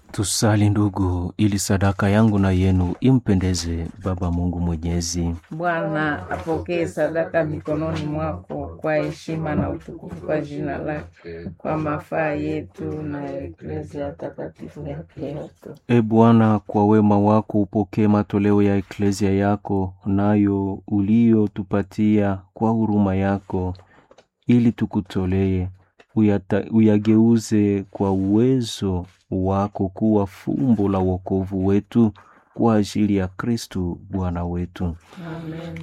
Tusali ndugu, ili sadaka yangu na yenu impendeze Baba Mungu Mwenyezi. Bwana apokee sadaka mikononi mwako kwa heshima na utukufu kwa jina lake, kwa mafaa yetu na Eklezia takatifu yake yote. E Bwana, kwa wema wako upokee matoleo ya Eklezia yako, nayo uliotupatia kwa huruma yako, ili tukutolee, uyageuze kwa uwezo wako kuwa fumbo la wokovu wetu, kwa ajili ya Kristo Bwana wetu. Amen.